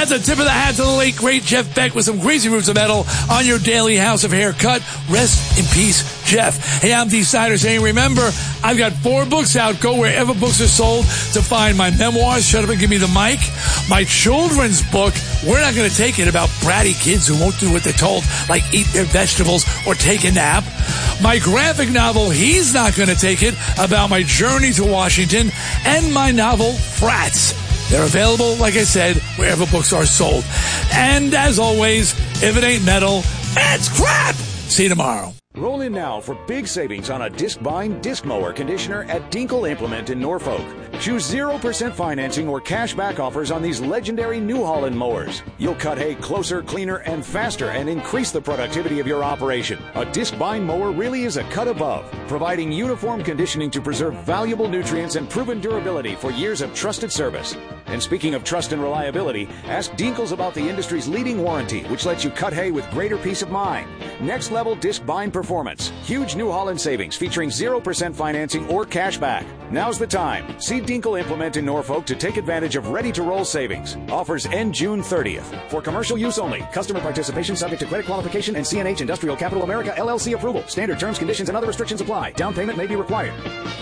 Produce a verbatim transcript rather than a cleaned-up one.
That's a tip of the hat to the late, great Jeff Beck with some crazy roots of metal on your daily House of Haircut. Rest in peace, Jeff. Hey, I'm D. Snyder saying, remember, I've got four books out. Go wherever books are sold to find my memoirs, Shut Up and Give Me the Mic, my children's book, We're Not Going to Take It, about bratty kids who won't do what they're told, like eat their vegetables or take a nap, my graphic novel, He's Not Going to Take It, about my journey to Washington, and my novel, Frats. They're available, like I said, wherever books are sold. And as always, if it ain't metal, it's crap! See you tomorrow. Roll in now for big savings on a disc-bind disc mower conditioner at Dinkle Implement in Norfolk. Choose zero percent financing or cash back offers on these legendary New Holland mowers. You'll cut hay closer, cleaner, and faster and increase the productivity of your operation. A disc-bind mower really is a cut above, providing uniform conditioning to preserve valuable nutrients and proven durability for years of trusted service. And speaking of trust and reliability, ask Dinkles about the industry's leading warranty, which lets you cut hay with greater peace of mind. Next level disc-bind performance. Huge New Holland savings featuring zero percent financing or cash back. Now's the time. See Dinkle Implement in Norfolk to take advantage of ready-to-roll savings. Offers end June thirtieth. For commercial use only. Customer participation subject to credit qualification and C N H Industrial Capital America L L C approval. Standard terms, conditions, and other restrictions apply. Down payment may be required.